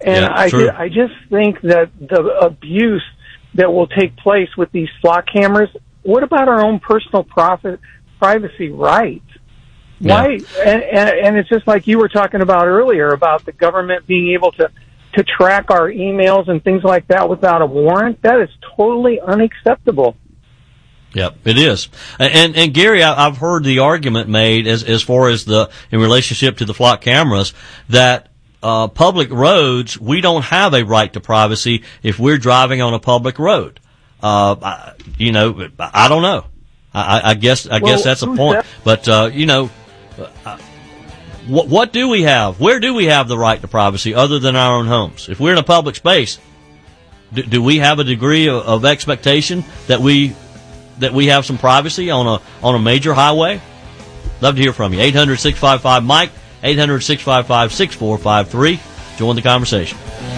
And I just think that the abuse that will take place with these flock cameras, what about our own personal privacy rights? Yeah. Why? And it's just like you were talking about earlier about the government being able to track our emails and things like that without a warrant. That is totally unacceptable. Yep, it is. And Gary, I've heard the argument made as far as in relationship to the flock cameras that public roads, we don't have a right to privacy if we're driving on a public road. I don't know. I guess that's a point. But what do we have? Where do we have the right to privacy other than our own homes? If we're in a public space, do we have a degree of expectation that we have some privacy on a major highway? Love to hear from you. 800-655-MIKE, 800-655-6453. Join the conversation.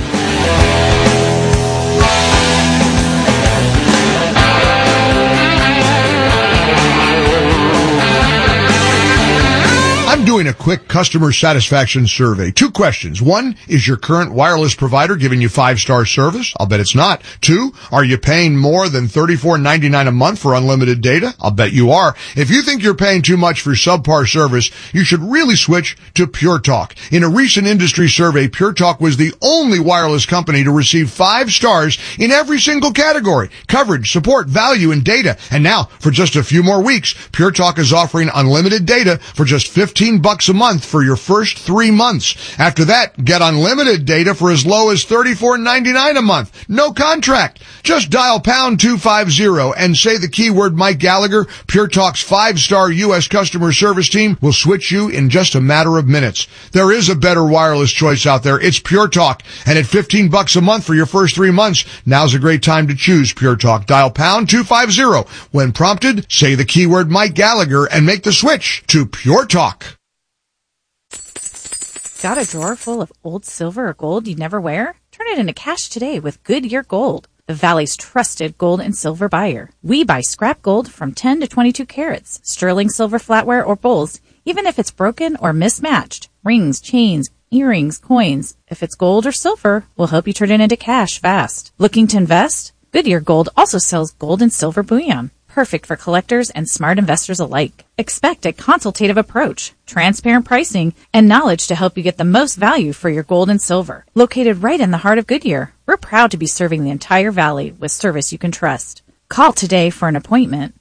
I'm doing a quick customer satisfaction survey. 2 questions. 1, is your current wireless provider giving you 5-star service? I'll bet it's not. 2, are you paying more than $34.99 a month for unlimited data? I'll bet you are. If you think you're paying too much for subpar service, you should really switch to Pure Talk. In a recent industry survey, Pure Talk was the only wireless company to receive 5 stars in every single category: coverage, support, value, and data. And now, for just a few more weeks, Pure Talk is offering unlimited data for just $15 a month for your first 3 months. After that, get unlimited data for as low as $34.99 a month. No contract. Just dial pound 250 and say the keyword Mike Gallagher. Pure Talk's 5-star U.S. customer service team will switch you in just a matter of minutes. There is a better wireless choice out there. It's Pure Talk. And at $15 a month for your first 3 months, now's a great time to choose Pure Talk. Dial pound 250. When prompted, say the keyword Mike Gallagher and make the switch to Pure Talk. Got a drawer full of old silver or gold you'd never wear? Turn it into cash today with Goodyear Gold, the Valley's trusted gold and silver buyer. We buy scrap gold from 10 to 22 carats, sterling silver flatware or bowls, even if it's broken or mismatched. Rings, chains, earrings, coins. If it's gold or silver, we'll help you turn it into cash fast. Looking to invest? Goodyear Gold also sells gold and silver bullion. Perfect for collectors and smart investors alike. Expect a consultative approach, transparent pricing, and knowledge to help you get the most value for your gold and silver. Located right in the heart of Goodyear, we're proud to be serving the entire valley with service you can trust. Call today for an appointment,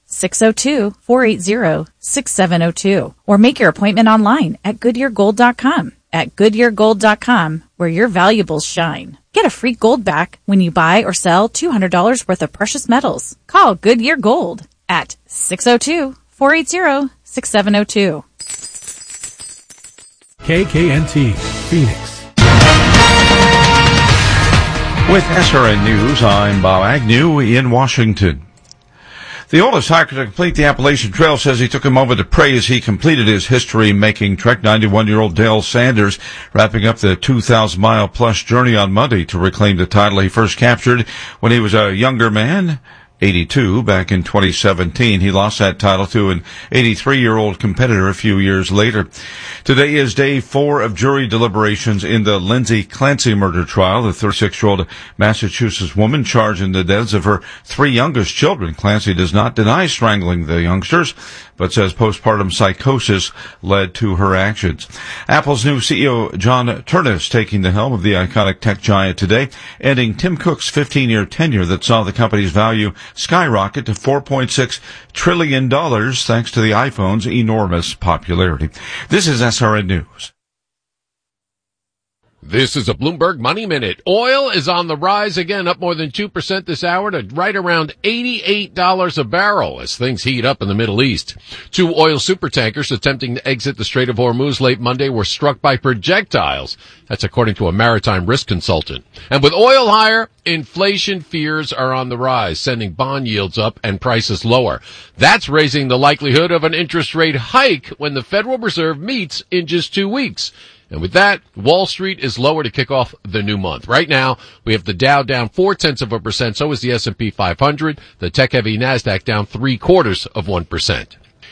602-480-6702, or make your appointment online at GoodyearGold.com. At GoodyearGold.com, where your valuables shine. Get a free gold back when you buy or sell $200 worth of precious metals. Call Goodyear Gold at 602-480-6702. KKNT, Phoenix. With SRN News, I'm Bob Agnew in Washington. The oldest hiker to complete the Appalachian Trail says he took a moment to pray as he completed his history-making trek. 91-year-old Dale Sanders wrapping up the 2,000-mile-plus journey on Monday to reclaim the title he first captured when he was a younger man, 82, back in 2017. He lost that title to an 83-year-old competitor a few years later. Today is day 4 of jury deliberations in the Lindsay Clancy murder trial. The 36-year-old Massachusetts woman charged in the deaths of her 3 youngest children. Clancy does not deny strangling the youngsters, but says postpartum psychosis led to her actions. Apple's new CEO, John Ternus, taking the helm of the iconic tech giant today, ending Tim Cook's 15-year tenure that saw the company's value skyrocket to $4.6 trillion thanks to the iPhone's enormous popularity. This is SRN News. This is a Bloomberg Money Minute. Oil is on the rise again, up more than 2% this hour to right around $88 a barrel as things heat up in the Middle East. 2 oil supertankers attempting to exit the Strait of Hormuz late Monday were struck by projectiles. That's according to a maritime risk consultant. And with oil higher, inflation fears are on the rise, sending bond yields up and prices lower. That's raising the likelihood of an interest rate hike when the Federal Reserve meets in just 2 weeks. And with that, Wall Street is lower to kick off the new month. Right now, we have the Dow down 0.4%, so is the S&P 500. The tech-heavy NASDAQ down 0.75%.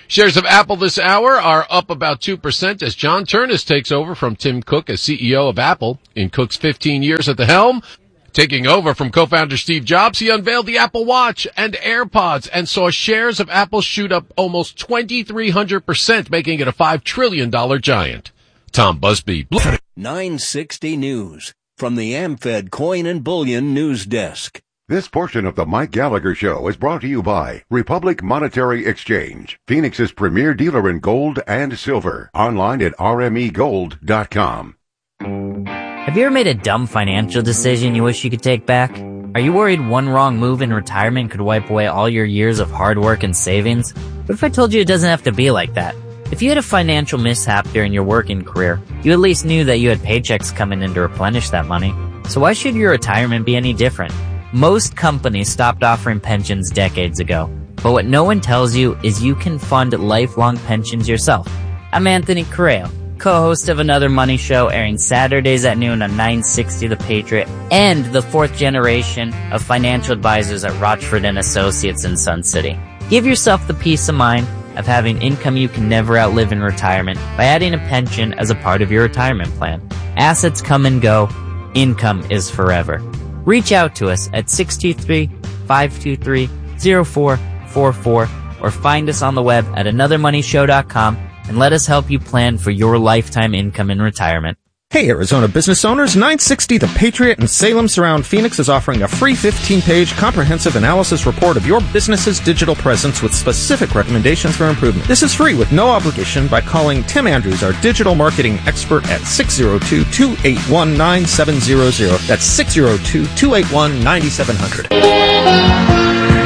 Shares of Apple this hour are up about 2% as John Ternus takes over from Tim Cook as CEO of Apple. In Cook's 15 years at the helm, taking over from co-founder Steve Jobs, he unveiled the Apple Watch and AirPods and saw shares of Apple shoot up almost 2,300%, making it a $5 trillion giant. Tom Busby. 960 News from the AmFed Coin and Bullion News Desk. This portion of the Mike Gallagher Show is brought to you by Republic Monetary Exchange, Phoenix's premier dealer in gold and silver. Online at rmegold.com. Have you ever made a dumb financial decision you wish you could take back? Are you worried one wrong move in retirement could wipe away all your years of hard work and savings? What if I told you it doesn't have to be like that? If you had a financial mishap during your working career, you at least knew that you had paychecks coming in to replenish that money. So why should your retirement be any different? Most companies stopped offering pensions decades ago, but what no one tells you is you can fund lifelong pensions yourself. I'm Anthony Correo, co-host of Another Money Show, airing Saturdays at noon on 960 The Patriot, and the fourth generation of financial advisors at Rochford & Associates in Sun City. Give yourself the peace of mind of having income you can never outlive in retirement by adding a pension as a part of your retirement plan. Assets come and go. Income is forever. Reach out to us at 623-523-0444 or find us on the web at anothermoneyshow.com and let us help you plan for your lifetime income in retirement. Hey, Arizona business owners, 960 The Patriot in Salem Surround Phoenix is offering a free 15-page comprehensive analysis report of your business's digital presence with specific recommendations for improvement. This is free with no obligation by calling Tim Andrews, our digital marketing expert, at 602-281-9700. That's 602-281-9700.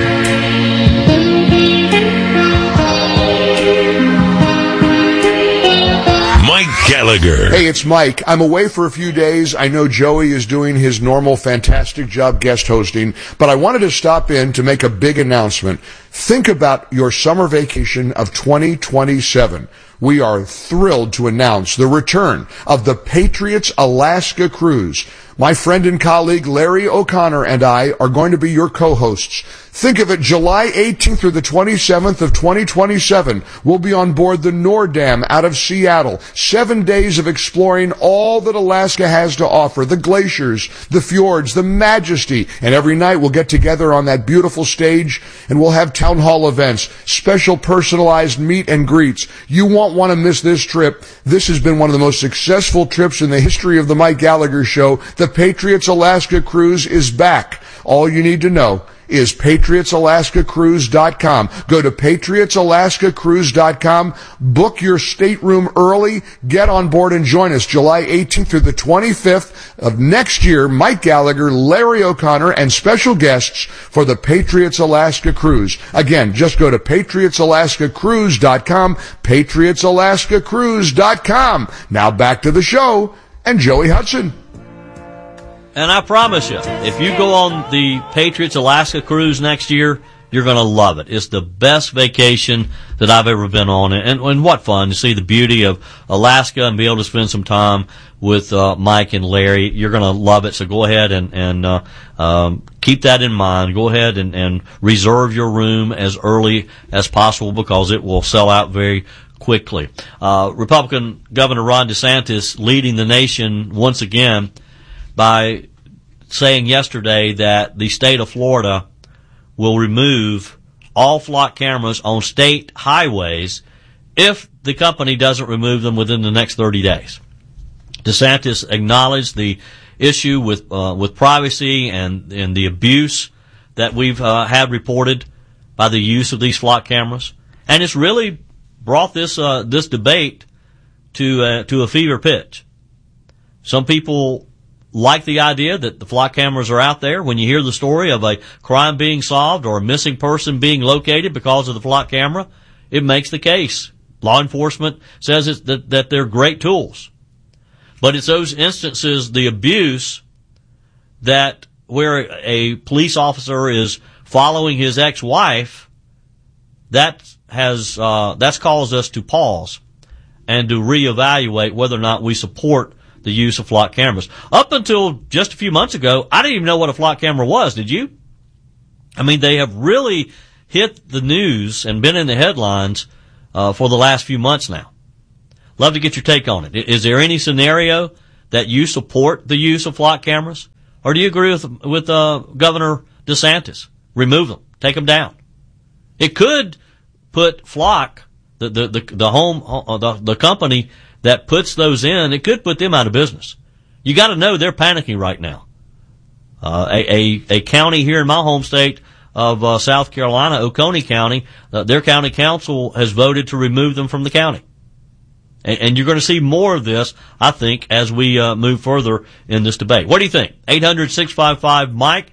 Gallagher. Hey, it's Mike. I'm away for a few days. I know Joey is doing his normal fantastic job guest hosting, but I wanted to stop in to make a big announcement. Think about your summer vacation of 2027. We are thrilled to announce the return of the Patriots Alaska Cruise. My friend and colleague Larry O'Connor and I are going to be your co-hosts. Think of it, July 18th through the 27th of 2027. We'll be on board the Nordam out of Seattle. 7 days of exploring all that Alaska has to offer. The glaciers, the fjords, the majesty. And every night we'll get together on that beautiful stage and we'll have town hall events, special personalized meet and greets. You won't want to miss this trip. This has been one of the most successful trips in the history of the Mike Gallagher Show. The Patriots Alaska Cruise is back. All you need to know is PatriotsAlaskaCruise.com. Go to PatriotsAlaskaCruise.com. Book your stateroom early. Get on board and join us July 18th through the 25th of next year. Mike Gallagher, Larry O'Connor, and special guests for the Patriots Alaska Cruise. Again, just go to PatriotsAlaskaCruise.com. PatriotsAlaskaCruise.com. Now back to the show and Joey Hudson. And I promise you, if you go on the Patriots Alaska Cruise next year, you're going to love it. It's the best vacation that I've ever been on. And what fun to see the beauty of Alaska and be able to spend some time with Mike and Larry. You're going to love it. So go ahead and keep that in mind. Go ahead and reserve your room as early as possible because it will sell out very quickly. Republican Governor Ron DeSantis leading the nation once again by saying yesterday that the state of Florida will remove all flock cameras on state highways if the company doesn't remove them within the next 30 days. DeSantis acknowledged the issue with privacy and the abuse that we've had reported by the use of these flock cameras, and it's really brought this debate to a fever pitch. Some people like the idea that the flock cameras are out there. When you hear the story of a crime being solved or a missing person being located because of the flock camera, it makes the case. Law enforcement says that they're great tools. But it's those instances, the abuse, that where a police officer is following his ex-wife, that's caused us to pause and to reevaluate whether or not we support the use of flock cameras. Up until just a few months ago, I didn't even know what a flock camera was. Did you? I mean, they have really hit the news and been in the headlines for the last few months now. Love to get your take on it. Is there any scenario that you support the use of flock cameras? Or do you agree with Governor DeSantis? Remove them. Take them down. It could put Flock, the company that puts those in, it could put them out of business. You got to know they're panicking right now. A county here in my home state of South Carolina, Oconee County, their county council has voted to remove them from the county. And you're going to see more of this, I think, as we move further in this debate. What do you think? 800-655-MIKE,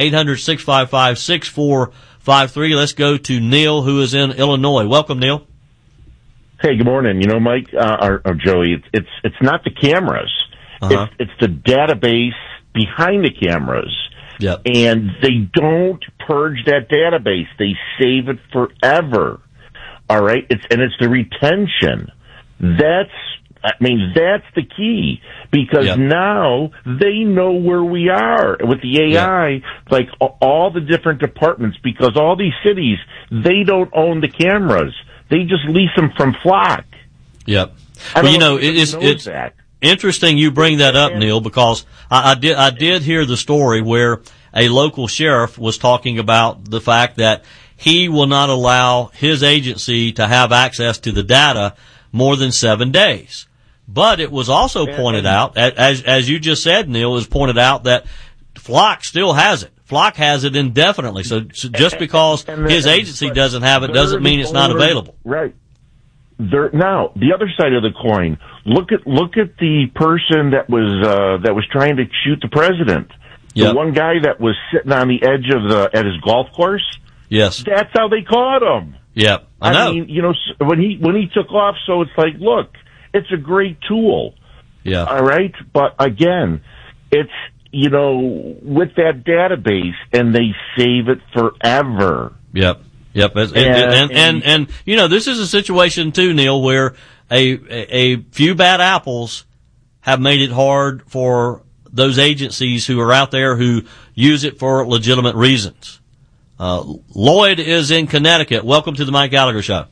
800-655-6453. Let's go to Neil, who is in Illinois. Welcome, Neil. Hey, good morning. You know, Mike, or Joey, it's not the cameras. Uh-huh. It's the database behind the cameras. Yep. And they don't purge that database. They save it forever. All right? It's the retention. That's the key, because now they know where we are with the AI, like all the different departments, because all these cities, they don't own the cameras. They just lease them from Flock. Yep. Well, you know, it's interesting you bring that up, Neil, because I did hear the story where a local sheriff was talking about the fact that he will not allow his agency to have access to the data more than 7 days. But it was also pointed out, as you just said, Neil, was pointed out that Flock still has it. Flock has it indefinitely. So just because his agency doesn't have it doesn't mean it's not available. Right. Now, the other side of the coin, look at the person that was trying to shoot the president. The one guy that was sitting on the edge at his golf course. Yes. That's how they caught him. Yep. I know. I mean, you know, when he took off, so it's like, look, it's a great tool. Yeah. All right. But again, it's, you know, with that database, and they save it forever. Yep. And you know, this is a situation too, Neil, where a few bad apples have made it hard for those agencies who are out there who use it for legitimate reasons. Lloyd is in Connecticut. Welcome to the Mike Gallagher Show.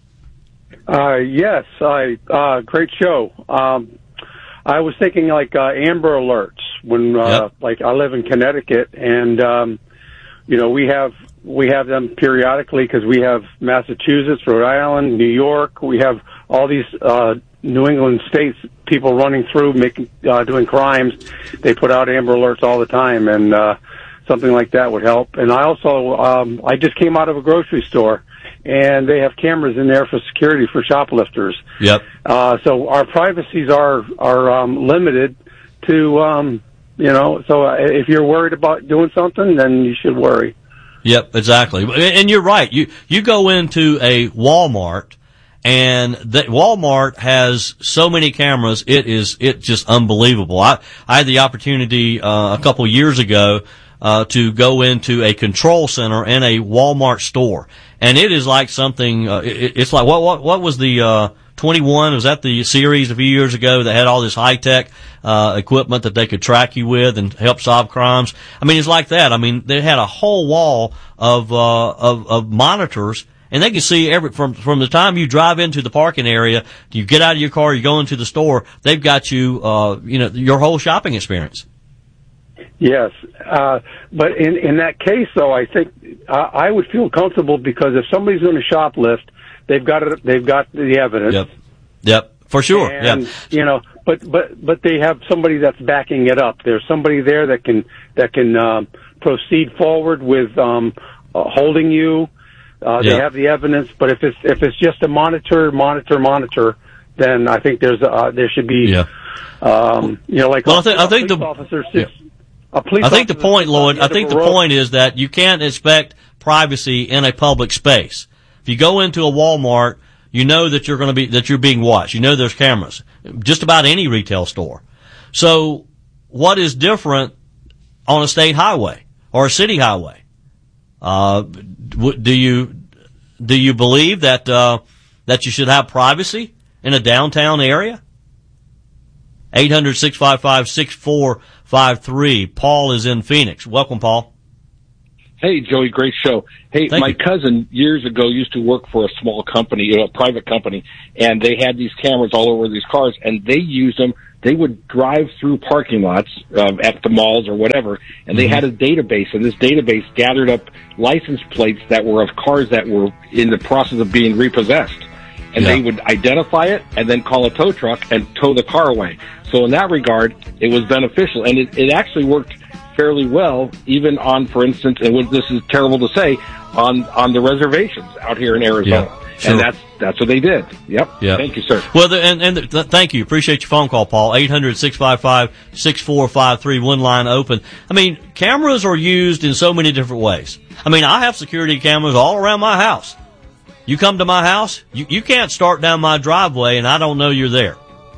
Yes, great show. I was thinking like Amber Alerts when, like I live in Connecticut, and you know, we have them periodically because we have Massachusetts, Rhode Island, New York. We have all these New England states, people running through, doing crimes. They put out Amber Alerts all the time, and something like that would help. And I also, I just came out of a grocery store, and they have cameras in there for security for shoplifters. Yep. So our privacies are limited to, you know, so if you're worried about doing something, then you should worry. Yep, exactly. And you're right. You go into a Walmart, and that Walmart has so many cameras, it's just unbelievable. I had the opportunity a couple years ago to go into a control center in a Walmart store, and it is like something. It's like what was the 21? Was that the series a few years ago that had all this high tech equipment that they could track you with and help solve crimes? I mean, it's like that. I mean, they had a whole wall of monitors. And they can see from the time you drive into the parking area, you get out of your car, you go into the store, they've got you, you know, your whole shopping experience. Yes. But in that case, though, I think I would feel comfortable, because if somebody's going to shoplift, they've got the evidence. Yep. For sure. And, you know, but they have somebody that's backing it up. There's somebody there that can proceed forward with, holding you. They have the evidence, but if it's just a monitor, then I think there should be, you know, like. Well, I think the officer. I think the point, Lloyd. I think the point is that you can't expect privacy in a public space. If you go into a Walmart, you know that you're being watched. You know there's cameras. Just about any retail store. So, what is different on a state highway or a city highway? Do you believe that you should have privacy in a downtown area? 800-655-6453. Paul is in Phoenix. Welcome, Paul. Hey, Joey, great show. Hey, my cousin years ago used to work for a small company, a private company, and they had these cameras all over these cars, and they used them. They would drive through parking lots at the malls or whatever, and they had a database, and this database gathered up license plates that were of cars that were in the process of being repossessed. And they would identify it and then call a tow truck and tow the car away. So in that regard, it was beneficial, and it actually worked fairly well, even on, for instance, and this is terrible to say, on the reservations out here in Arizona. Yeah, sure. And that's what they did. Yep. Thank you, sir. Well, thank you. Appreciate your phone call, Paul. 800-655-6453, one line open. I mean, cameras are used in so many different ways. I mean, I have security cameras all around my house. You come to my house, you can't start down my driveway and I don't know you're there.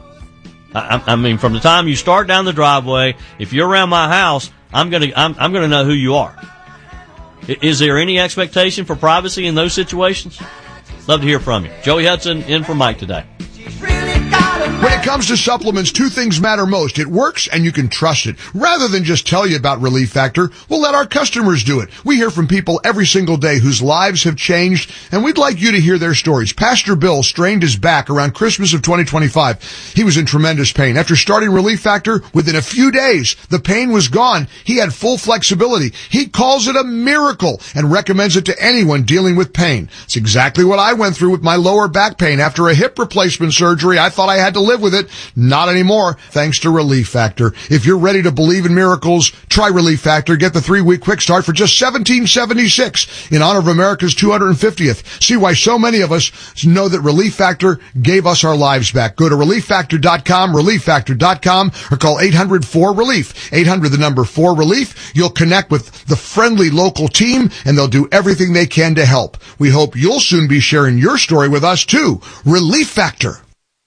I mean, from the time you start down the driveway, if you're around my house, I'm gonna know who you are. Is there any expectation for privacy in those situations? Love to hear from you. Joey Hudson in for Mike today. When it comes to supplements, two things matter most. It works and you can trust it. Rather than just tell you about Relief Factor, we'll let our customers do it. We hear from people every single day whose lives have changed, and we'd like you to hear their stories. Pastor Bill strained his back around Christmas of 2025. He was in tremendous pain. After starting Relief Factor, within a few days, the pain was gone. He had full flexibility. He calls it a miracle and recommends it to anyone dealing with pain. It's exactly what I went through with my lower back pain. After a hip replacement surgery, I thought I had to live with it. Not anymore, thanks to Relief Factor. If you're ready to believe in miracles, try Relief Factor. Get the 3-week quick start for just $17.76 in honor of America's 250th. See why so many of us know that Relief Factor gave us our lives back. Go to ReliefFactor.com, ReliefFactor.com, or call 800-4RELIEF. 800, the number 4RELIEF. You'll connect with the friendly local team, and they'll do everything they can to help. We hope you'll soon be sharing your story with us, too. Relief Factor.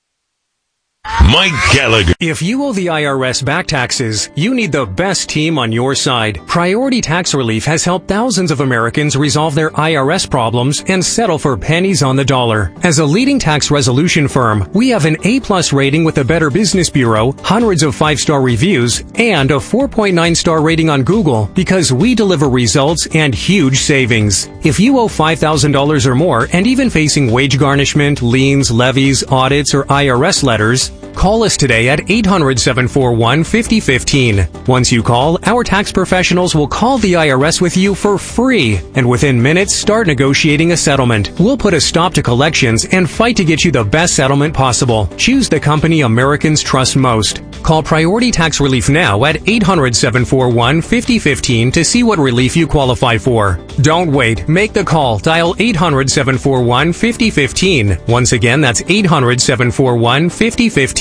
Mike Gallagher. If you owe the IRS back taxes, you need the best team on your side. Priority Tax Relief has helped thousands of Americans resolve their IRS problems and settle for pennies on the dollar. As a leading tax resolution firm, we have an A+ rating with the Better Business Bureau, hundreds of 5-star reviews, and a 4.9-star rating on Google because we deliver results and huge savings. If you owe $5,000 or more and even facing wage garnishment, liens, levies, audits, or IRS letters, call us today at 800-741-5015. Once you call, our tax professionals will call the IRS with you for free, and within minutes start negotiating a settlement. We'll put a stop to collections and fight to get you the best settlement possible. Choose the company Americans trust most. Call Priority Tax Relief now at 800-741-5015 to see what relief you qualify for. Don't wait. Make the call. Dial 800-741-5015. Once again, that's 800-741-5015.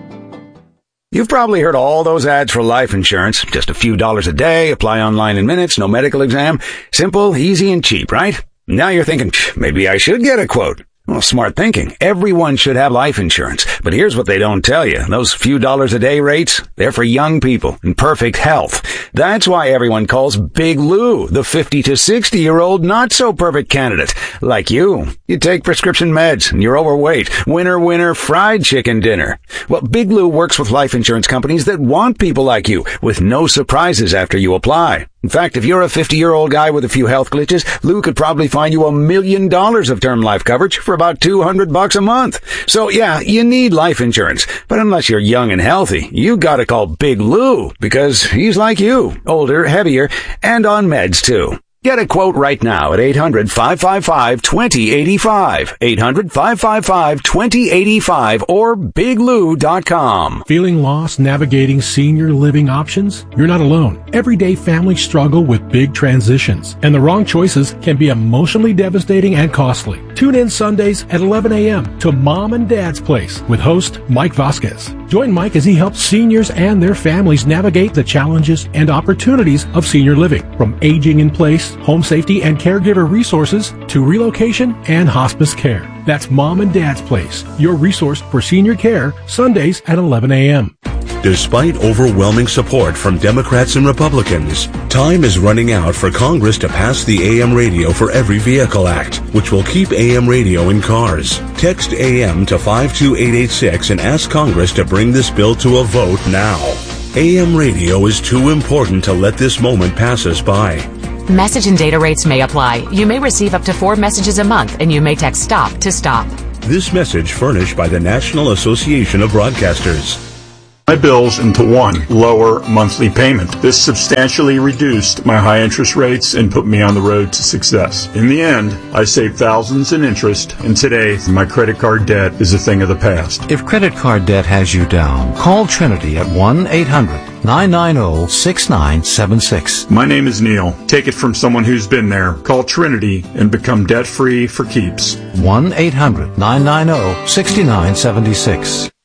You've probably heard all those ads for life insurance. Just a few dollars a day, apply online in minutes, no medical exam. Simple, easy, and cheap, right? Now you're thinking, maybe I should get a quote. Well, smart thinking. Everyone should have life insurance. But here's what they don't tell you. Those few dollars a day rates, they're for young people in perfect health. That's why everyone calls Big Lou the 50 to 60-year-old not-so-perfect candidate. Like you. You take prescription meds and you're overweight. Winner, fried chicken dinner. Well, Big Lou works with life insurance companies that want people like you with no surprises after you apply. In fact, if you're a 50-year-old guy with a few health glitches, Lou could probably find you $1 million of term life coverage for about $200 a month. So yeah, you need life insurance. But unless you're young and healthy, you gotta call Big Lou because he's like you, older, heavier, and on meds too. Get a quote right now at 800-555-2085. 800-555-2085 or biglou.com. Feeling lost navigating senior living options? You're not alone. Everyday families struggle with big transitions, and the wrong choices can be emotionally devastating and costly. Tune in Sundays at 11 a.m. to Mom and Dad's Place with host Mike Vasquez. Join Mike as he helps seniors and their families navigate the challenges and opportunities of senior living, from aging in place, home safety and caregiver resources, to relocation and hospice care. That's Mom and Dad's Place, your resource for senior care, Sundays at 11 a.m. Despite overwhelming support from Democrats and Republicans, time is running out for Congress to pass the AM Radio for Every Vehicle Act, which will keep AM radio in cars. Text AM to 52886 and ask Congress to bring this bill to a vote now. AM radio is too important to let this moment pass us by. Message and data rates may apply. You may receive up to 4 messages a month, and you may text STOP to stop. This message furnished by the National Association of Broadcasters. My bills into one lower monthly payment. This substantially reduced my high interest rates and put me on the road to success. In the end, I saved thousands in interest, and today my credit card debt is a thing of the past. If credit card debt has you down, call Trinity at 1-800-990-6976. My name is Neil. Take it from someone who's been there. Call Trinity and become debt-free for keeps. 1-800-990-6976.